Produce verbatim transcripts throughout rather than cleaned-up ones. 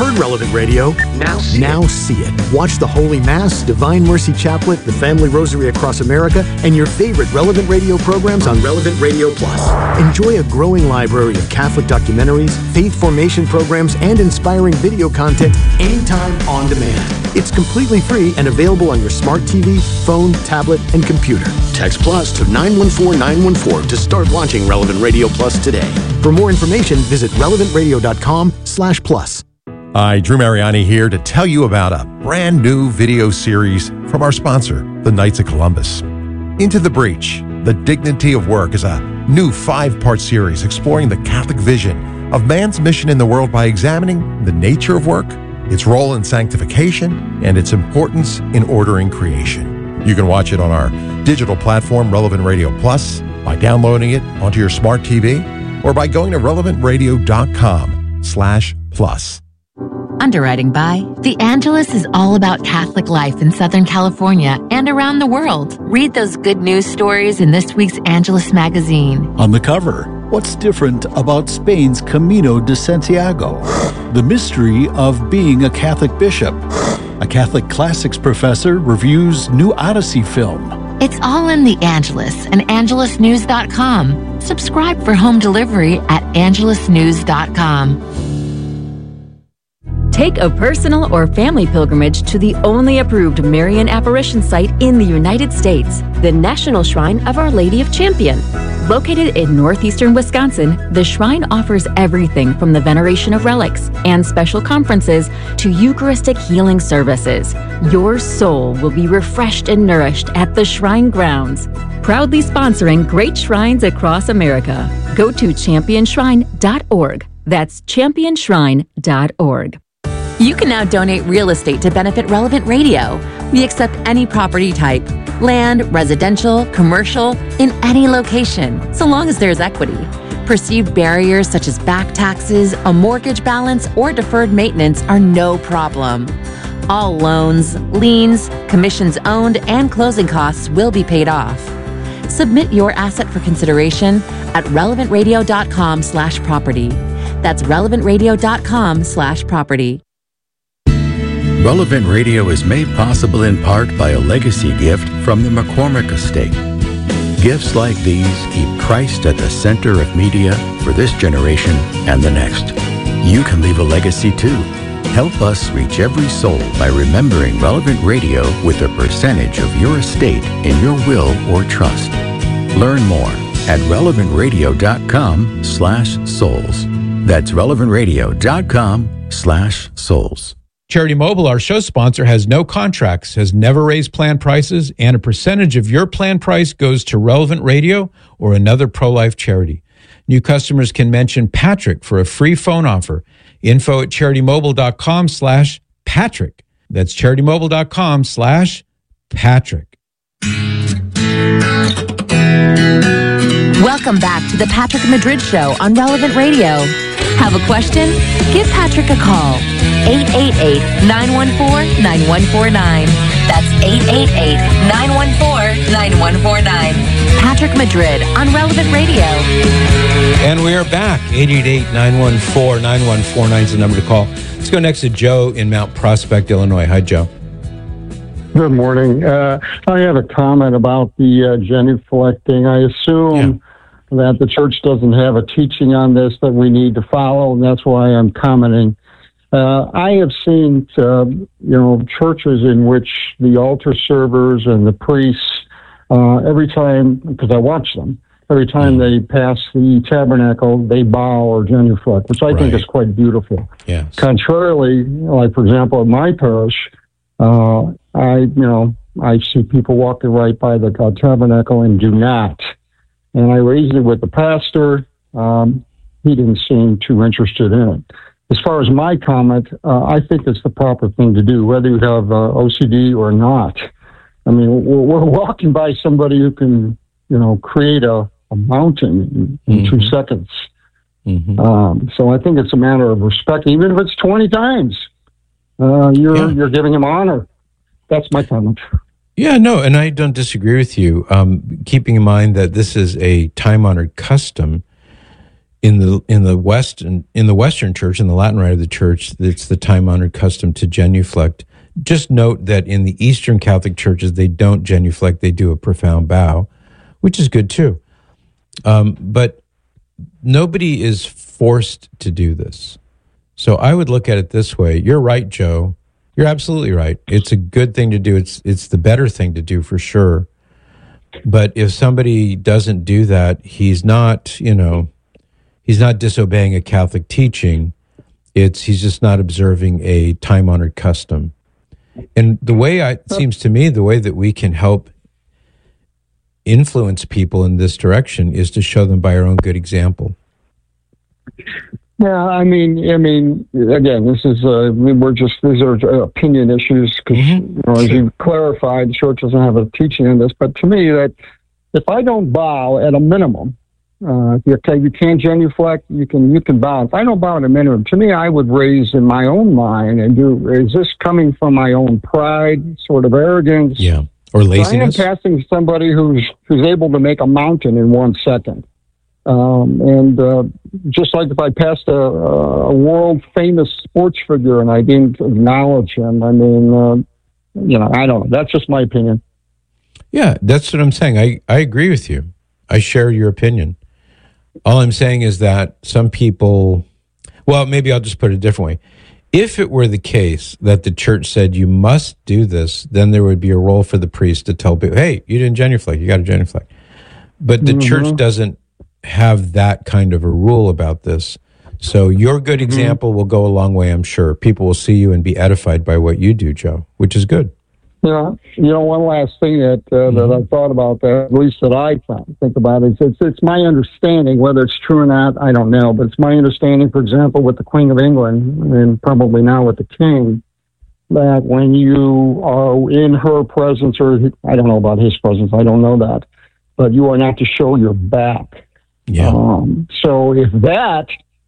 heard Relevant Radio? Now see now it. see it. Watch the Holy Mass, Divine Mercy Chaplet, the Family Rosary Across America, and your favorite Relevant Radio programs on Relevant Radio Plus. Enjoy a growing library of Catholic documentaries, faith formation programs, and inspiring video content anytime on demand. It's completely free and available on your smart T V, phone, tablet, and computer. Text Plus to nine one four nine one four to start watching Relevant Radio Plus today. For more information, visit relevant radio dot com slash plus. Hi, Drew Mariani here to tell you about a brand new video series from our sponsor, the Knights of Columbus. Into the Breach, The Dignity of Work is a new five-part series exploring the Catholic vision of man's mission in the world by examining the nature of work, its role in sanctification, and its importance in ordering creation. You can watch it on our digital platform, Relevant Radio Plus, by downloading it onto your smart T V, or by going to relevant radio dot com slash plus. Underwriting by The Angelus is all about Catholic life in Southern California and around the world. Read those good news stories in this week's Angelus magazine. On the cover, what's different about Spain's Camino de Santiago? The mystery of being a Catholic bishop. A Catholic classics professor reviews new Odyssey film. It's all in The Angelus and angelus news dot com. Subscribe for home delivery at angelus news dot com. Take a personal or family pilgrimage to the only approved Marian apparition site in the United States, the National Shrine of Our Lady of Champion. Located in northeastern Wisconsin, the shrine offers everything from the veneration of relics and special conferences to Eucharistic healing services. Your soul will be refreshed and nourished at the shrine grounds. Proudly sponsoring great shrines across America. Go to champion shrine dot org. That's champion shrine dot org. You can now donate real estate to benefit Relevant Radio. We accept any property type, land, residential, commercial, in any location, so long as there's equity. Perceived barriers such as back taxes, a mortgage balance, or deferred maintenance are no problem. All loans, liens, commissions owned, and closing costs will be paid off. Submit your asset for consideration at relevant radio dot com slash property. That's relevant radio dot com slash property. Relevant Radio is made possible in part by a legacy gift from the McCormick Estate. Gifts like these keep Christ at the center of media for this generation and the next. You can leave a legacy too. Help us reach every soul by remembering Relevant Radio with a percentage of your estate in your will or trust. Learn more at relevant radio dot com slash souls. That's relevant radio dot com slash souls. Charity Mobile, our show sponsor, has no contracts, has never raised plan prices, and a percentage of your plan price goes to Relevant Radio or another pro-life charity. New customers can mention Patrick for a free phone offer. Info at charity mobile dot com slash Patrick. That's charity mobile dot com slash Patrick. Welcome back to the Patrick Madrid Show on Relevant Radio. Have a question? Give Patrick a call. eight eight eight, nine one four, nine one four nine. That's eight eight eight, nine one four, nine one four nine. Patrick Madrid on Relevant Radio. And we are back. eight eight eight, nine one four, nine one four nine is the number to call. Let's go next to Joe in Mount Prospect, Illinois. Hi, Joe. Good morning. Uh, I have a comment about the uh, genuflecting. I assume yeah. that the church doesn't have a teaching on this that we need to follow, and that's why I'm commenting. Uh, I have seen, uh, you know, churches in which the altar servers and the priests, uh, every time, because I watch them, every time they pass the tabernacle, they bow or genuflect, which I right. think is quite beautiful. Yes. Contrarily, like, for example, at my parish, uh, I, you know, I see people walking right by the uh, tabernacle and do not. And I raised it with the pastor. Um, he didn't seem too interested in it. As far as my comment, uh, I think it's the proper thing to do, whether you have uh, O C D or not. I mean, we're, we're walking by somebody who can, you know, create a, a mountain in, in mm-hmm. two seconds. Mm-hmm. Um, so I think it's a matter of respect, even if it's twenty times. Uh, you're yeah. you're giving him honor. That's my comment. Yeah, no, and I don't disagree with you. Um, keeping in mind that this is a time-honored custom, in the in the Western in the Western Church, in the Latin Rite of the Church, it's the time-honored custom to genuflect. Just note that in the Eastern Catholic churches, they don't genuflect; they do a profound bow, which is good too. Um, but nobody is forced to do this. So I would look at it this way. You're right, Joe. You're absolutely right. It's a good thing to do. It's it's the better thing to do for sure. But if somebody doesn't do that, he's not, you know, he's not disobeying a Catholic teaching. It's he's just not observing a time-honored custom. And the way I, it seems to me, the way that we can help influence people in this direction is to show them by our own good example. Yeah, I mean, I mean, again, this is uh, we're just these are opinion issues because mm-hmm. you know, as you clarified, the church doesn't have a teaching on this. But to me, that if I don't bow at a minimum, uh, okay, you can genuflect, you can you can bow. If I don't bow at a minimum, to me, I would raise in my own mind and do: is this coming from my own pride, sort of arrogance, yeah, or laziness? So I am passing somebody who's who's able to make a mountain in one second. Um, and uh, just like if I passed a, a world-famous sports figure and I didn't acknowledge him, I mean, uh, you know, I don't know. That's just my opinion. Yeah, that's what I'm saying. I, I agree with you. I share your opinion. All I'm saying is that some people, well, maybe I'll just put it a different way. If it were the case that the church said you must do this, then there would be a role for the priest to tell people, hey, you didn't genuflect, you got to genuflect. But the mm-hmm. church doesn't have that kind of a rule about this. So your good example mm-hmm. will go a long way, I'm sure. People will see you and be edified by what you do, Joe, which is good. Yeah, you know, one last thing that uh, mm-hmm. that I thought about that, at least that I think about, is it's, it's my understanding, whether it's true or not, I don't know, but it's my understanding, for example, with the Queen of England, and probably now with the King, that when you are in her presence, or I don't know about his presence, I don't know that, but you are not to show your back. Yeah. Um, so if that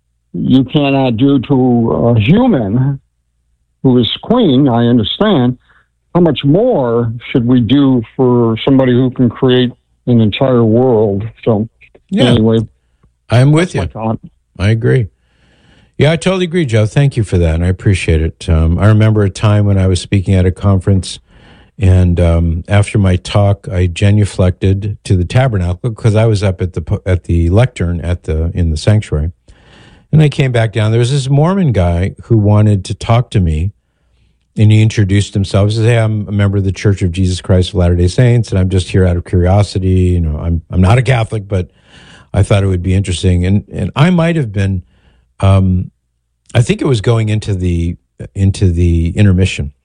you cannot do to a human who is queen, I understand, how much more should we do for somebody who can create an entire world? So yeah. anyway. I'm with you. I agree. Yeah, I totally agree, Joe. Thank you for that, and I appreciate it. Um, I remember a time when I was speaking at a conference, and um, after my talk, I genuflected to the tabernacle because I was up at the at the lectern at the in the sanctuary, and I came back down. There was this Mormon guy who wanted to talk to me, and he introduced himself. He said, "Hey, I'm a member of the Church of Jesus Christ of Latter-day Saints, and I'm just here out of curiosity. You know, I'm I'm not a Catholic, but I thought it would be interesting." And and I might have been, um, I think it was going into the into the intermission.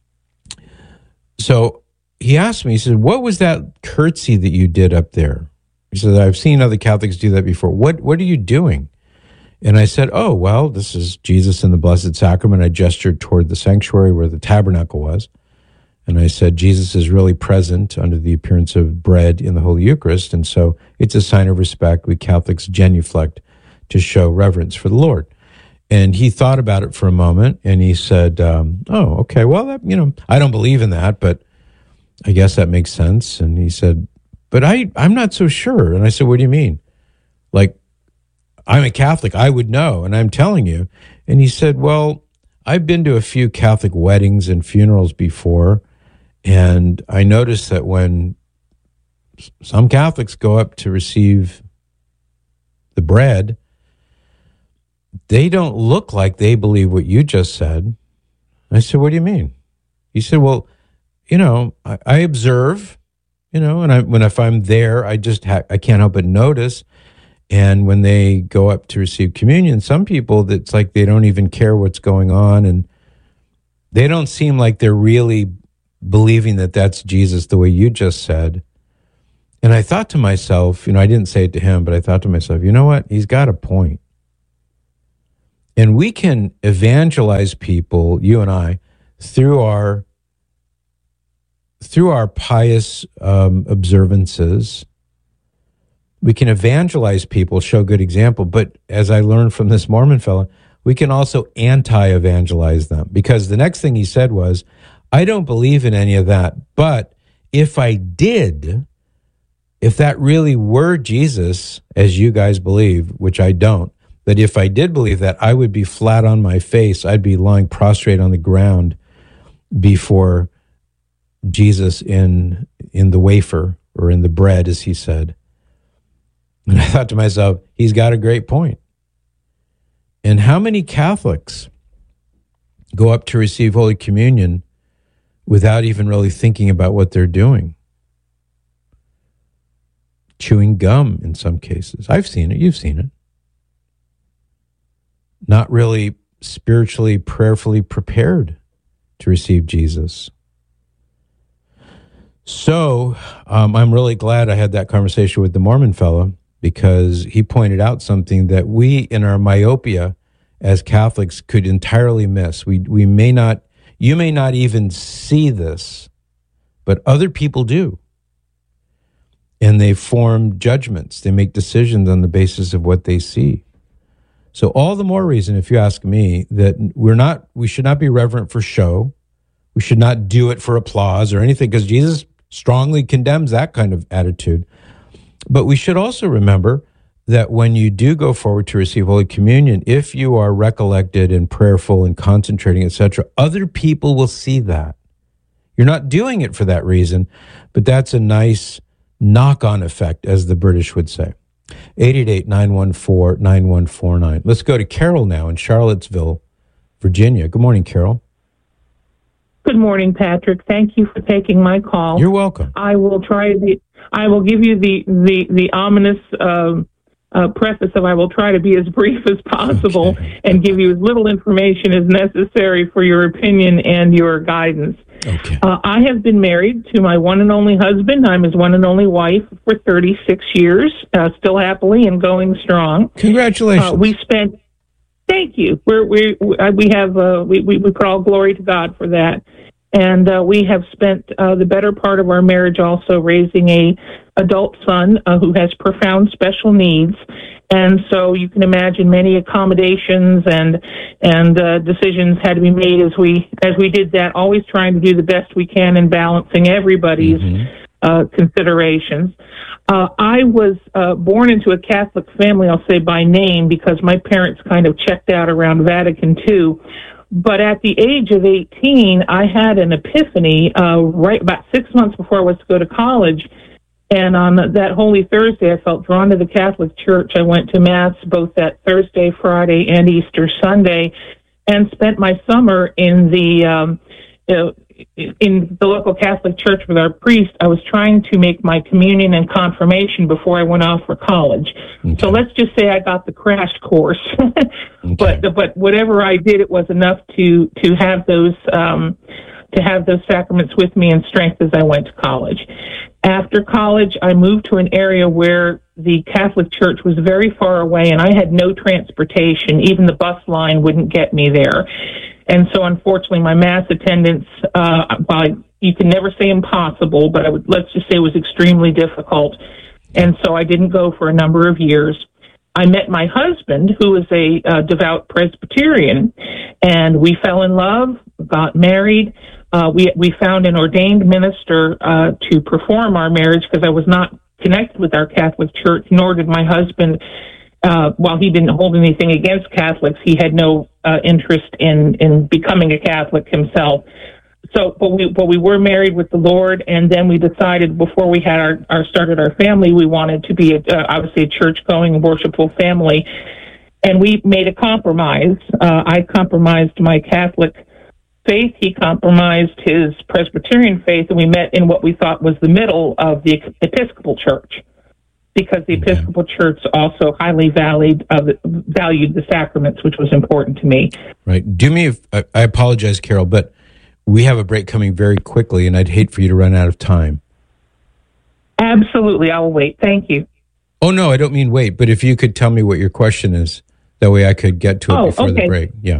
So he asked me, he said, what was that curtsy that you did up there? He said, I've seen other Catholics do that before. What What are you doing? And I said, oh, well, this is Jesus in the Blessed Sacrament. I gestured toward the sanctuary where the tabernacle was. And I said, Jesus is really present under the appearance of bread in the Holy Eucharist. And so it's a sign of respect. We Catholics genuflect to show reverence for the Lord. And he thought about it for a moment, and he said, um, oh, okay, well, that, you know, I don't believe in that, but I guess that makes sense. And he said, but I, I'm not so sure. And I said, what do you mean? Like, I'm a Catholic, I would know, and I'm telling you. And he said, well, I've been to a few Catholic weddings and funerals before, and I noticed that when some Catholics go up to receive the bread, they don't look like they believe what you just said. I said, what do you mean? He said, well, you know, I, I observe, you know, and I, when if I'm there, I just ha- I can't help but notice. And when they go up to receive communion, some people, it's like they don't even care what's going on, and they don't seem like they're really believing that that's Jesus the way you just said. And I thought to myself, you know, I didn't say it to him, but I thought to myself, you know what? He's got a point. And we can evangelize people, you and I, through our through our pious um, observances. We can evangelize people, show good example, but as I learned from this Mormon fellow, we can also anti-evangelize them. Because the next thing he said was, I don't believe in any of that, but if I did, if that really were Jesus, as you guys believe, which I don't, that if I did believe that, I would be flat on my face. I'd be lying prostrate on the ground before Jesus in in the wafer or in the bread, as he said. And I thought to myself, he's got a great point. And how many Catholics go up to receive Holy Communion without even really thinking about what they're doing? Chewing gum in some cases. I've seen it. You've seen it. Not really spiritually, prayerfully prepared to receive Jesus. So um, I'm really glad I had that conversation with the Mormon fellow, because he pointed out something that we, in our myopia as Catholics, could entirely miss. We we may not, you may not even see this, but other people do. And they form judgments. They make decisions on the basis of what they see. So all the more reason, if you ask me, that we're not, we should not be reverent for show. We should not do it for applause or anything, because Jesus strongly condemns that kind of attitude. But we should also remember that when you do go forward to receive Holy Communion, if you are recollected and prayerful and concentrating, et cetera, other people will see that. You're not doing it for that reason, but that's a nice knock-on effect, as the British would say. eight eight eight, nine one four, nine one four nine. Let's go to Carol now in Charlottesville, Virginia. Good morning, Carol. Good morning, Patrick. Thank you for taking my call. You're welcome. I will try the. I will give you the the the ominous uh, uh, preface of I will try to be as brief as possible okay. and give you as little information as necessary for your opinion and your guidance. Okay. Uh, I have been married to my one and only husband. I'm his one and only wife for thirty-six years, uh, still happily and going strong. Congratulations. Uh, we spent. Thank you. We're, we we have uh, we, we we put all glory to God for that. And uh, we have spent uh, the better part of our marriage also raising a adult son uh, who has profound special needs. And so you can imagine many accommodations and and uh, decisions had to be made as we as we did that, always trying to do the best we can in balancing everybody's mm-hmm. uh, considerations. Uh, I was uh, born into a Catholic family, I'll say by name, because my parents kind of checked out around Vatican Two. But at the age of eighteen, I had an epiphany uh, right about six months before I was to go to college. And on that Holy Thursday, I felt drawn to the Catholic Church. I went to Mass both that Thursday, Friday, and Easter Sunday, and spent my summer in the um, in the local Catholic church with our priest. I was trying to make my communion and confirmation before I went off for college. Okay. So let's just say I got the crash course. okay. But but whatever I did, it was enough to to have those um, to have those sacraments with me in strength as I went to college. After college, I moved to an area where the Catholic Church was very far away, and I had no transportation. Even the bus line wouldn't get me there. And so, unfortunately, my Mass attendance, uh, well, you can never say impossible, but I would, let's just say it was extremely difficult. And so I didn't go for a number of years. I met my husband, who is a uh, devout Presbyterian, and we fell in love, got married. Uh, we we found an ordained minister uh, to perform our marriage because I was not connected with our Catholic Church, nor did my husband. Uh, while he didn't hold anything against Catholics, he had no uh, interest in, in becoming a Catholic himself. So, but we but we were married with the Lord, and then we decided before we had our, our started our family, we wanted to be a, uh, obviously a church-going, worshipful family, and we made a compromise. Uh, I compromised my Catholic faith. He compromised his Presbyterian faith, and we met in what we thought was the middle of the Episcopal Church, because the Episcopal Church also highly valued uh, valued the sacraments, which was important to me. Right. Do me, a, I apologize, Carol, but we have a break coming very quickly, and I'd hate for you to run out of time. Absolutely. I will wait. Thank you. Oh, no, I don't mean wait, but if you could tell me what your question is, that way I could get to it oh, before okay. the break. Yeah.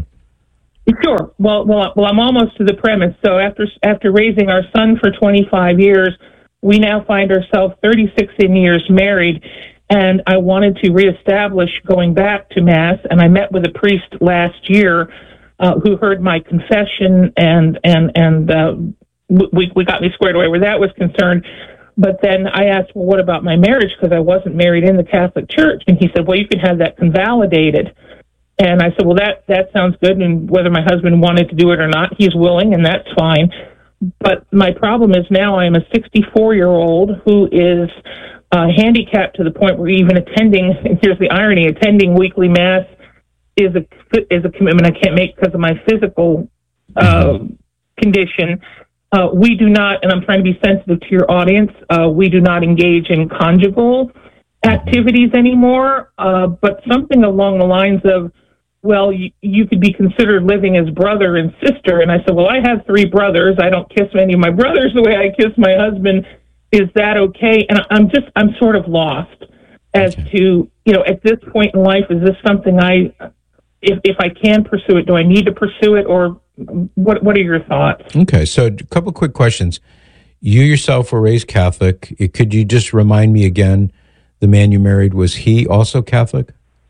Sure. Well, well, well, I'm almost to the premise. So after after raising our son for twenty-five years, we now find ourselves thirty-six years married, and I wanted to reestablish going back to Mass, and I met with a priest last year uh, who heard my confession, and and and uh, we we got me squared away where that was concerned. But then I asked, well, what about my marriage? Because I wasn't married in the Catholic Church. And he said, well, you can have that convalidated. And I said, well, that, that sounds good. And whether my husband wanted to do it or not, he's willing, and that's fine. But my problem is now I am a sixty-four-year-old who is uh, handicapped to the point where even attending, and here's the irony, attending weekly Mass is a, is a commitment I can't make because of my physical uh, condition. Uh, we do not, and I'm trying to be sensitive to your audience, uh, we do not engage in conjugal activities anymore, uh, but something along the lines of, well, you, you could be considered living as brother and sister. And I said, well, I have three brothers. I don't kiss many of my brothers the way I kiss my husband. Is that okay? And I'm just, I'm sort of lost as okay. to, you know, at this point in life, is this something I, if, if I can pursue it, do I need to pursue it, or What What are your thoughts? Okay, so a couple quick questions. You yourself were raised Catholic. Could you just remind me again, the man you married, was he also Catholic?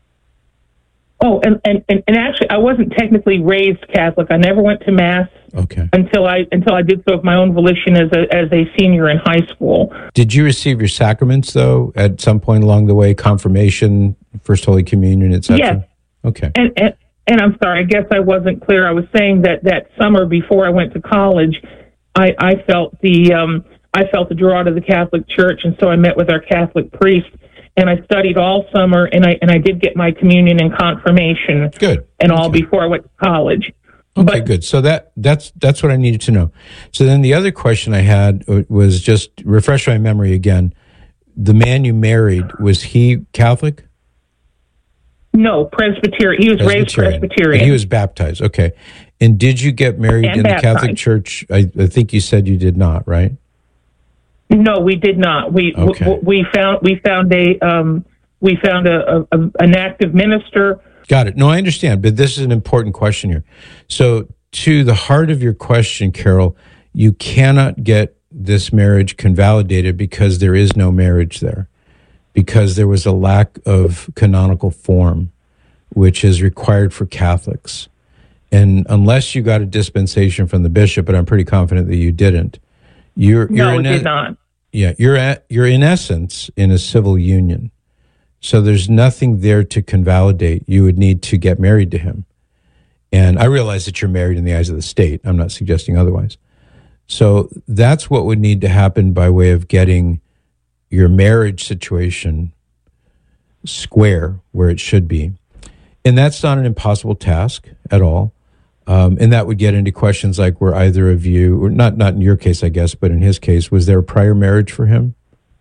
Oh, and, and, and actually, I wasn't technically raised Catholic. I never went to Mass okay. until I until I did so of my own volition as a as a senior in high school. Did you receive your sacraments, though, at some point along the way, confirmation, First Holy Communion, et cetera? Yes. Okay. And, and And I'm sorry, I guess I wasn't clear. I was saying that that summer before I went to college, I, I felt the um, I felt the draw to the Catholic Church, and so I met with our Catholic priest, and I studied all summer, and I and I did get my communion and confirmation, good, and all okay. before I went to college. Okay, but, good. So that that's that's what I needed to know. So then the other question I had was just refresh my memory again. The man you married, was he Catholic? No, Presbyterian. He was Presbyterian. raised Presbyterian. And he was baptized. Okay. And did you get married and in baptized. the Catholic Church? I, I think you said you did not, right? No, we did not. We okay. w- we found we found a um, we found a, a, a an active minister. Got it. No, I understand, but this is an important question here. So, to the heart of your question, Carol, you cannot get this marriage convalidated because there is no marriage there, because there was a lack of canonical form, which is required for Catholics. And unless you got a dispensation from the bishop, but I'm pretty confident that you didn't, you're, you're no, in we a, did not. Yeah, you're at, you're in essence in a civil union. So there's nothing there to convalidate. You would need to get married to him. And I realize that you're married in the eyes of the state. I'm not suggesting otherwise. So that's what would need to happen by way of getting your marriage situation square where it should be. And that's not an impossible task at all. Um, and that would get into questions like, were either of you, or not, not in your case, I guess, but in his case, was there a prior marriage for him?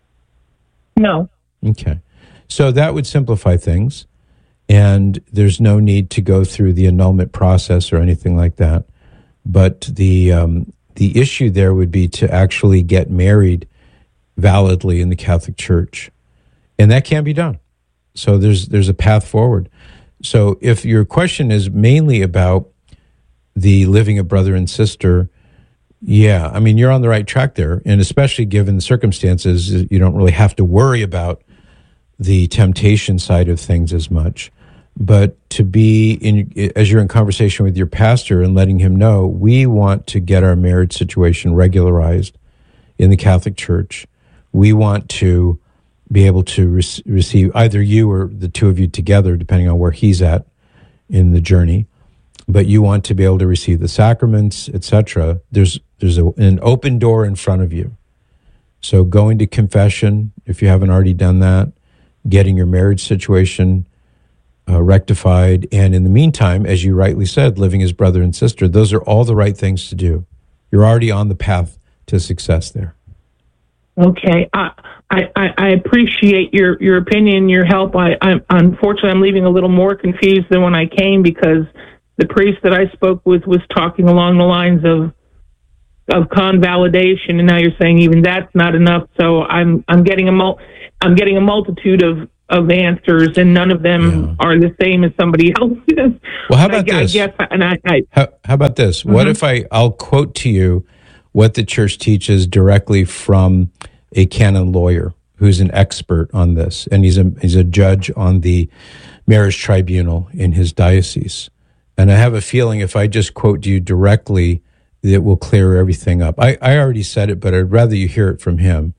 No. Okay. So that would simplify things. And there's no need to go through the annulment process or anything like that. But the um, the issue there would be to actually get married validly in the Catholic Church. And that can be done. So there's there's a path forward. So if your question is mainly about the living of brother and sister, yeah, I mean, you're on the right track there. And especially given the circumstances, you don't really have to worry about the temptation side of things as much. But to be in, as you're in conversation with your pastor and letting him know, we want to get our marriage situation regularized in the Catholic Church. We want to be able to re- receive either you or the two of you together, depending on where he's at in the journey. But you want to be able to receive the sacraments, et cetera. There's there's a, an open door in front of you. So going to confession, if you haven't already done that, getting your marriage situation uh, rectified, and in the meantime, as you rightly said, living as brother and sister, those are all the right things to do. You're already on the path to success there. Okay, I I, I appreciate your, your opinion, your help. I, I unfortunately I'm leaving a little more confused than when I came, because the priest that I spoke with was talking along the lines of of convalidation, and now you're saying even that's not enough. So I'm I'm getting a mul- I'm getting a multitude of, of answers, and none of them yeah. are the same as somebody else's. Well, how about I, this? I guess, and I, I how, how about this? Mm-hmm. What if I I'll quote to you what the church teaches directly from a canon lawyer who's an expert on this, and he's a he's a judge on the marriage tribunal in his diocese. And I have a feeling if I just quote you directly, it will clear everything up. I, I already said it, but I'd rather you hear it from him.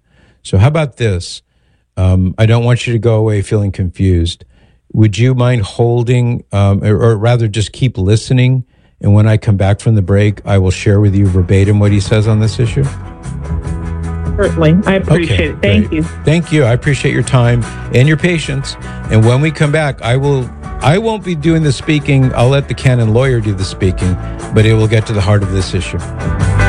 So how about this? Um, I don't want you to go away feeling confused. Would you mind holding, um, or, or rather just keep listening? And when I come back from the break, I will share with you verbatim what he says on this issue? Certainly. I appreciate okay, it. Thank great. you. Thank you. I appreciate your time and your patience. And when we come back, I will, I won't be doing the speaking. I'll let the canon lawyer do the speaking, but it will get to the heart of this issue.